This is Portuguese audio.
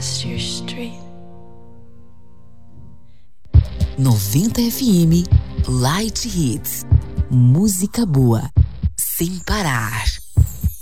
past your street. 90 FM Light Hits. Música boa, sem parar.